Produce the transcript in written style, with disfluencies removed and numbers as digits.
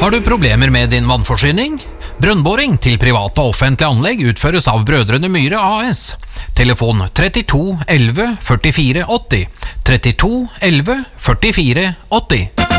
Har du problemer med din vannforsyning? Brønnboring til private og offentlige anlegg utføres av Brødrene Myhre AS. Telefon 32 11 44 80. 32 11 44 80.